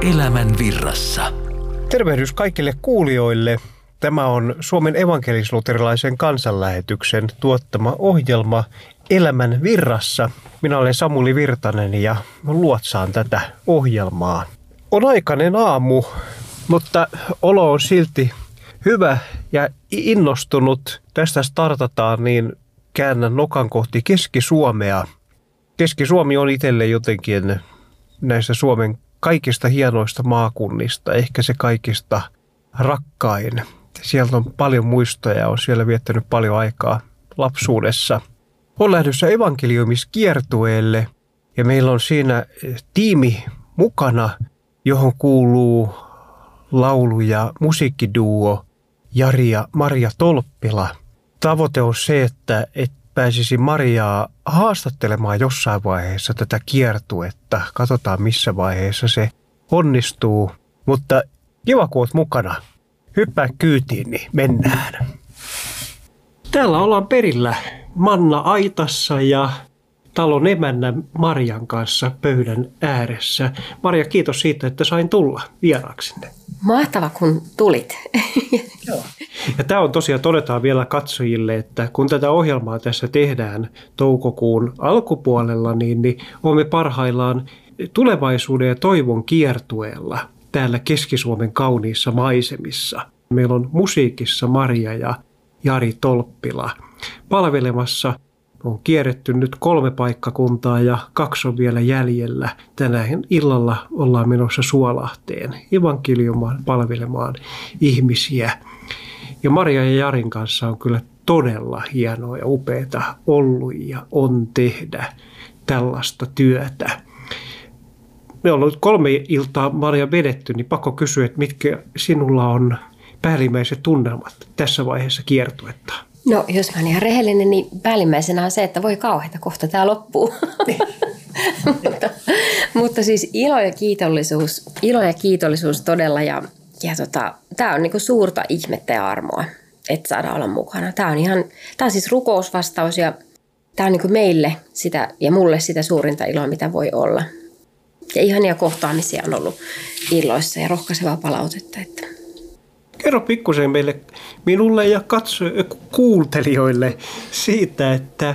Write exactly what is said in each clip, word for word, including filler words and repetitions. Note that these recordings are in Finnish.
Elämän virrassa. Tervehdys kaikille kuulijoille. Tämä on Suomen evankelis-luterilaisen kansanlähetyksen tuottama ohjelma Elämän virrassa. Minä olen Samuli Virtanen ja luotsaan tätä ohjelmaa. On aikainen aamu, mutta olo on silti hyvä ja innostunut. Tästä startataan, niin käännän nokan kohti Keski-Suomea. Keski-Suomi on itselle jotenkin näistä Suomen kaikista hienoista maakunnista, ehkä se kaikista rakkain. Sieltä on paljon muistoja ja on siellä viettänyt paljon aikaa lapsuudessa. On lähdössä evankeliumiskiertueelle ja meillä on siinä tiimi mukana, johon kuuluu laulu- ja musiikkiduo Jari ja Maria Tolppila. Tavoite on se, että, että pääsisi Mariaa haastattelemaan jossain vaiheessa tätä kiertuetta. Katsotaan missä vaiheessa se onnistuu, mutta kiva kun oot mukana. Hyppää kyytiin, niin mennään. Täällä ollaan perillä Manna-aitassa ja talon emännän Marian kanssa pöydän ääressä. Maria, kiitos siitä, että sain tulla vieraaksenne. Mahtava, kun tulit. Joo. Ja tämä on tosiaan, todetaan vielä katsojille, että kun tätä ohjelmaa tässä tehdään toukokuun alkupuolella, niin, niin olemme parhaillaan tulevaisuuden ja toivon kiertueella täällä Keski-Suomen kauniissa maisemissa. Meillä on musiikissa Maria ja Jari Tolppila palvelemassa. On kierretty nyt kolme paikkakuntaa ja kaksi on vielä jäljellä. Tänään illalla ollaan menossa Suolahteen evankeliumaan palvelemaan ihmisiä. Ja Maria ja Jarin kanssa on kyllä todella hienoa ja upeata ollut ja on tehdä tällaista työtä. Me ollaan nyt kolme iltaa Maria vedetty, niin pakko kysyä, että mitkä sinulla on päällimmäiset tunnelmat tässä vaiheessa kiertuetta? No, jos mä oon ihan rehellinen, niin päällimmäisenä on se, että voi kauheita, kohta tää loppuu. mutta, mutta siis ilo ja kiitollisuus, ilo ja kiitollisuus todella. Ja, ja tota, tää on niinku suurta ihmettä ja armoa, että saadaan olla mukana. Tää on ihan, tää on siis rukousvastaus ja tää on niinku meille sitä ja mulle sitä suurinta iloa, mitä voi olla. Ja ihania kohtaamisia on ollut illoissa ja rohkaisevaa palautetta, että kerro pikkusen meille, minulle ja katso, kuuntelijoille siitä, että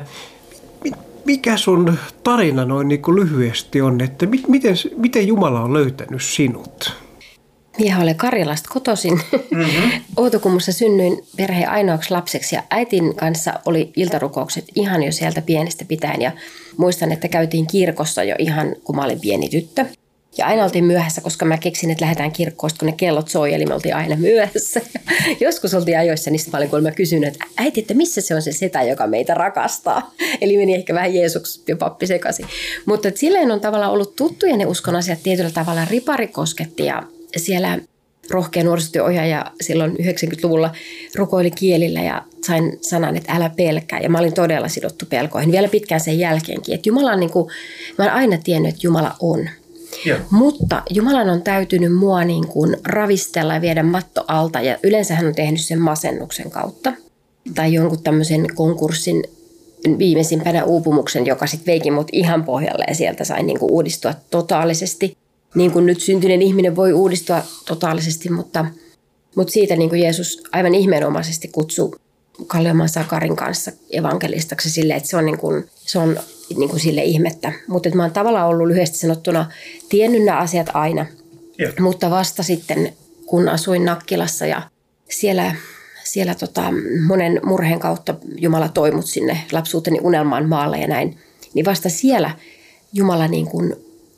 mikä sun tarina noin niin kuin lyhyesti on, että miten, miten Jumala on löytänyt sinut? Minä olen Karjalasta kotoisin. Mm-hmm. Outokummussa synnyin perheen ainoaksi lapseksi ja äitin kanssa oli iltarukoukset ihan jo sieltä pienestä pitäen. Ja muistan, että käytiin kirkossa jo ihan kun mä olin pieni tyttö. Ja aina oltiin myöhässä, koska mä keksin, että lähdetään kirkkoon, kun ne kellot soi, eli me oltiin aina myöhässä. Joskus oltiin ajoissa niistä paljon, kun mä kysyin, että äiti, että missä se on se setä, joka meitä rakastaa. Eli meni ehkä vähän Jeesuks ja pappi sekaisin. Mutta silleen on tavallaan ollut tuttuja ne uskon asiat tietyllä tavalla. Ripari kosketti ja siellä rohkea nuorisotyöohjaaja silloin yhdeksänkymmentäluvulla rukoili kielillä ja sain sanan, että älä pelkää. Ja mä olin todella sidottu pelkoihin vielä pitkään sen jälkeenkin. Että Jumala on niin kuin, mä olen aina tiennyt, että Jumala on. Joo. Mutta Jumalan on täytynyt mua niin kuin ravistella ja viedä matto alta ja yleensä hän on tehnyt sen masennuksen kautta. Tai jonkun tämmöisen konkurssin viimeisimpänä uupumuksen, joka sitten veikin mut ihan pohjalle ja sieltä sai niin kuin uudistua totaalisesti. Niin kuin nyt syntyneen ihminen voi uudistua totaalisesti, mutta, mutta siitä niin kuin Jeesus aivan ihmeenomaisesti kutsui Kalliomaan Sakarin kanssa evankelistaksi silleen, että se on niin kuin, se on niin kuin sille ihmettä. Mutta mä oon tavallaan ollut lyhyesti sanottuna tiennyt nämä asiat aina. Joo. Mutta vasta sitten, kun asuin Nakkilassa ja siellä, siellä tota, monen murheen kautta Jumala toi mut sinne lapsuuteni unelmaan maalle ja näin, niin vasta siellä Jumala niin kuin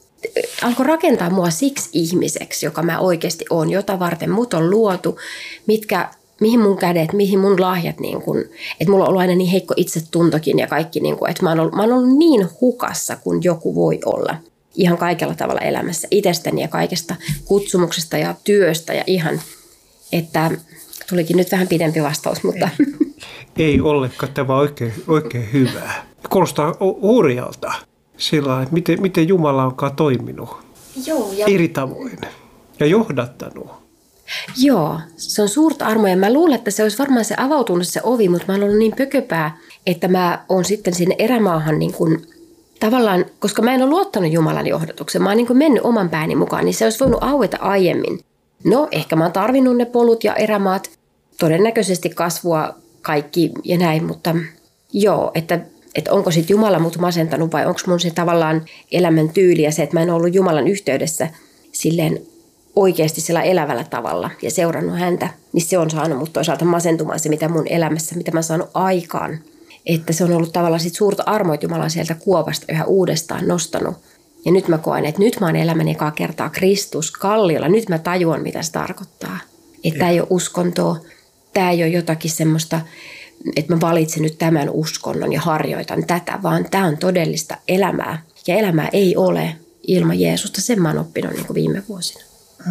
alkoi rakentaa mua siksi ihmiseksi, joka mä oikeasti oon, jota varten mut on luotu, mitkä mihin mun kädet, mihin mun lahjat, niin kun, että mulla on ollut aina niin heikko itsetuntokin ja kaikki, niin kun, että mä oon, ollut, mä oon ollut niin hukassa kuin joku voi olla ihan kaikella tavalla elämässä itsestäni ja kaikesta kutsumuksesta ja työstä ja ihan, että tulikin nyt vähän pidempi vastaus, mutta ei, ei ollenkaan, tämä on oikein, oikein hyvää. Kuulostaa hurjalta sillä, että miten, miten Jumala onkaan toiminut. Joo, ja eri tavoin ja johdattanut. Joo, se on suurta armoa ja mä luulen, että se olisi varmaan se avautunut se ovi, mutta mä oon ollut niin pököpää, että mä oon sitten sinne erämaahan niin kuin tavallaan, koska mä en ole luottanut Jumalan johdatukseen, mä oon niin kuin mennyt oman pääni mukaan, niin se olisi voinut aueta aiemmin. No, ehkä mä oon tarvinnut ne polut ja erämaat, todennäköisesti kasvua kaikki ja näin, mutta joo, että, että onko sitten Jumala mut masentanut vai onko mun se tavallaan elämän tyyli ja se, että mä en ollut Jumalan yhteydessä silleen oikeasti sillä elävällä tavalla ja seurannut häntä, niin se on saanut mut toisaalta masentumaan se, mitä mun elämässä, mitä mä oon saanut aikaan. Että se on ollut tavallaan sit suurta armoa, että Jumala on sieltä kuopasta yhä uudestaan nostanut. Ja nyt mä koen, että nyt mä oon elämäni ekaa kertaa Kristus kalliolla. Nyt mä tajuan, mitä se tarkoittaa. Että tämä ei ole uskontoa, tämä ei ole jotakin semmoista, että mä valitsen nyt tämän uskonnon ja harjoitan tätä, vaan tämä on todellista elämää. Ja elämää ei ole ilman Jeesusta. Sen mä oon oppinut niin kuin viime vuosina.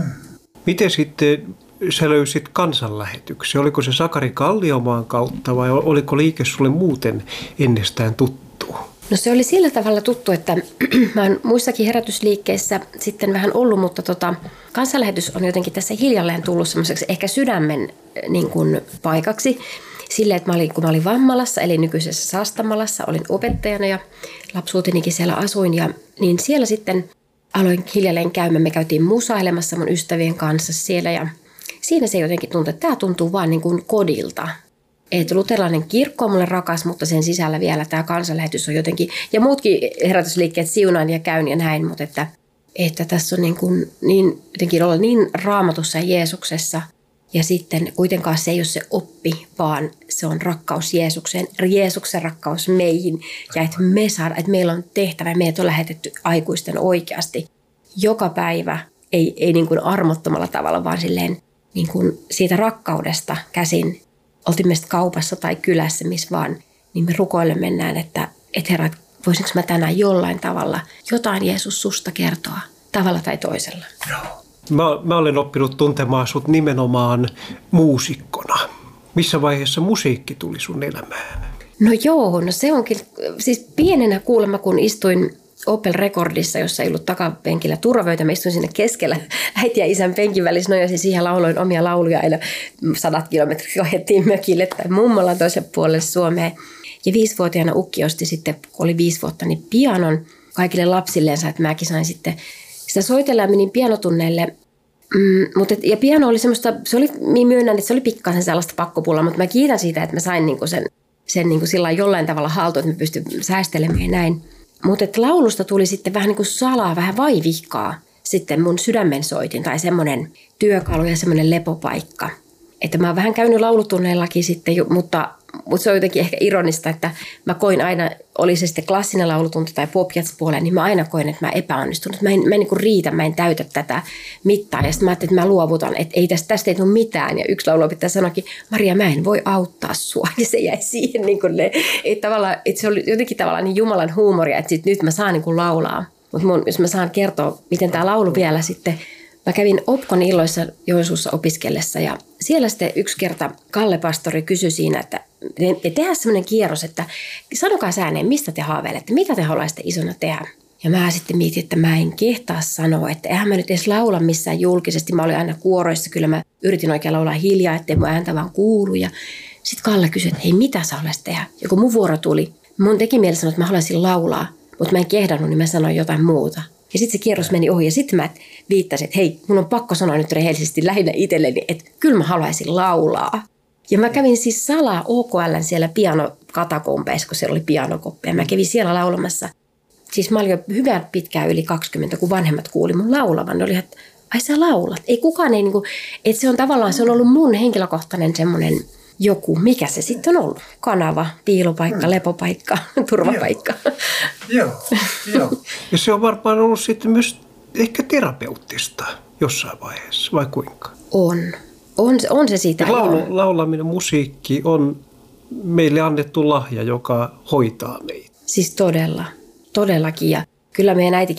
Miten sitten sä löysit kansanlähetyksen? Oliko se Sakari Kalliomaan kautta vai oliko liike sulle muuten ennestään tuttu? No se oli sillä tavalla tuttu, että mä oon muissakin herätysliikkeissä sitten vähän ollut, mutta tota, kansanlähetys on jotenkin tässä hiljalleen tullut semmoiseksi ehkä sydämen niin kuin paikaksi. Silleen, että mä olin, kun mä olin Vammalassa, eli nykyisessä Sastamalassa, olin opettajana ja lapsuutenikin siellä asuin. Ja, niin siellä sitten aloin hiljalleen käymään. Me käytiin musailemassa mun ystävien kanssa siellä ja siinä se jotenkin tuntui, että tämä tuntuu vaan niin kuin kodilta. Että luterilainen kirkko on mulle rakas, mutta sen sisällä vielä tämä kansanlähetys on jotenkin, ja muutkin herätysliikkeet siunaan ja käyn ja näin, mutta että, että tässä on niin, kuin, niin jotenkin olla niin Raamatussa ja Jeesuksessa, ja sitten kuitenkaan se ei ole se oppi, vaan se on rakkaus Jeesukseen, Jeesuksen rakkaus meihin, ja että me saadaan, että meillä on tehtävä, meidät on lähetetty aikuisten oikeasti joka päivä, ei, ei niin kuin armottomalla tavalla, vaan silleen niin kuin siitä rakkaudesta käsin. Oltiin meistä kaupassa tai kylässä, missä vaan, niin me rukoille mennään, että, että herra, voisinko mä tänään jollain tavalla jotain Jeesus susta kertoa, tavalla tai toisella. Mä, mä olen oppinut tuntemaan sut nimenomaan muusikkona. Missä vaiheessa musiikki tuli sun elämään? No joo, no se onkin, siis pienenä kuulemma, kun istuin Opel Recordissa, jossa ei ollut takapenkillä turvavöitä. Mä istuin sinne keskellä äiti ja isän penkin välissä, nojasin siihen, lauloin omia lauluja aina sadat kilometrit ajettiin mökille tai mummolla toisen puolelle Suomeen. Ja viisivuotiaana ukki osti sitten, kun oli viisi vuotta, niin pianon kaikille lapsilleensa, että mäkin sain sitten sitä soitella ja menin pianotunneille. Mm, mutta et, ja piano oli semmoista, se oli, myönnän, että se oli pikkasen sellaista pakkopullaa, mutta mä kiitän siitä, että mä sain niinku sen, sen niinku sillä jollain tavalla haltuun, että mä pystyn säästelemään ja näin. Mutta laulusta tuli sitten vähän niin kuin salaa, vähän vaivihkaa sitten mun sydämen soitin tai semmoinen työkalu ja semmoinen lepopaikka. Että mä oon vähän käynyt laulutunneillakin sitten, mutta, mutta se on jotenkin ehkä ironista, että mä koin aina, oli se sitten klassinen laulutunti tai pop-jazz-puoleen, niin mä aina koin, että mä epäonnistun. Että mä en, mä en niin kuin riitä, mä en täytä tätä mittaa. Ja sitten mä ajattelin, että mä luovutan, että ei tästä, tästä ei tule mitään. Ja yksi lauluopettaja sanoikin, Maria, mä en voi auttaa sua. Ja se jäi siihen, niin kuin ne, että, tavallaan, että se oli jotenkin tavallaan niin Jumalan huumoria, että sit nyt mä saan niin kuin laulaa. Mutta jos mä saan kertoa, miten tämä laulu vielä sitten. Mä kävin Opkon illoissa Joensuussa opiskellessa ja siellä sitten yksi kerta Kalle Pastori kysyi siinä, että me tehdään semmoinen kierros, että sanokaa ääneen, mistä te haaveilette, mitä te haluaisitte isona tehdä. Ja mä sitten mietin, että mä en kehtaa sanoa, että eihän mä nyt edes laula missään julkisesti. Mä olin aina kuoroissa, kyllä mä yritin oikein laulaa hiljaa, ettei mun ääntä vaan kuulu. Ja sitten Kalle kysyi, että hei, mitä sä haluaisit tehdä? Ja kun mun vuoro tuli, mun teki mieli sanoa, että mä haluaisin laulaa, mutta mä en kehdannut, niin mä sanoin jotain muuta. Ja sitten se kierros meni ohi ja sitten mä viittasin, että hei, mun on pakko sanoa nyt rehellisesti lähinnä itselleni, että kyllä mä haluaisin laulaa. Ja mä kävin siis salaa O K L:n siellä pianokatakompeissa, kun siellä oli pianokoppeja. Mä kävin siellä laulamassa. Siis mä olin jo hyvän pitkään yli kaksikymmentä, kun vanhemmat kuuli mun laulavan. Ne oli, että ai sä laulat. Ei kukaan ei niinku, että se on tavallaan, se on ollut mun henkilökohtainen semmoinen joku, mikä se sitten on ollut? Kanava, piilopaikka, mm. lepopaikka, turvapaikka. Joo, joo. Ja se on varmaan ollut sitten myös ehkä terapeuttista jossain vaiheessa, vai kuinka? On. On, on se siitä. Laulu, laulaminen, musiikki on meille annettu lahja, joka hoitaa meitä. Siis todella, todellakin. Ja kyllä meidän äiti